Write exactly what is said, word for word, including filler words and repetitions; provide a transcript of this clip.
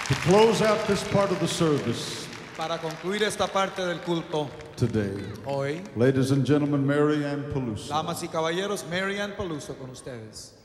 To close out this part of the service Para concluir esta parte del culto today, hoy, ladies and gentlemen, Mary Ann Peluso. damas y caballeros, Mary Ann Peluso con ustedes.